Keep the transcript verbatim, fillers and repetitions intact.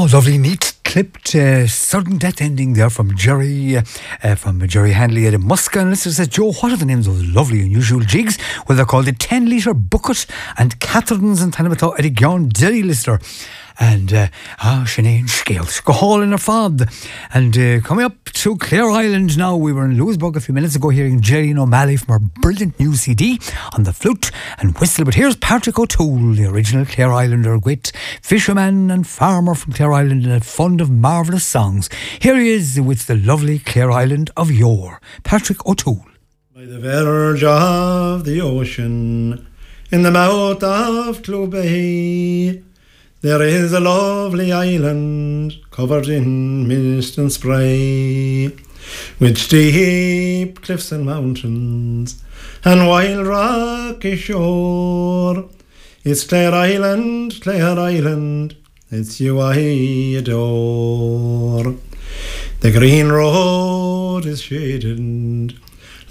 Oh, lovely, neat, clipped, uh, sudden death ending there from Jerry, uh, uh, from Jerry Handley at Muska. And listener says, Joe, what are the names of those lovely unusual jigs? Well, they're called the ten litre bucket and Catherine's and Tanamato at a Gyan Derry, listener. And uh, ah, Sinead Scales, go hall in her fad. And uh, coming up to Clare Island now, we were in Lewisburg a few minutes ago hearing Jerry O'Malley from her brilliant new C D on the flute and whistle. But here's Patrick O'Toole, the original Clare Islander wit, fisherman and farmer from Clare Island and fond of marvellous songs. Here he is with the lovely Clare Island of yore, Patrick O'Toole. By the verge of the ocean, in the mouth of Clobay, there is a lovely island covered in mist and spray, with steep cliffs and mountains and wild rocky shore. It's Clare Island, Clare Island, it's you I adore. The green road is shaded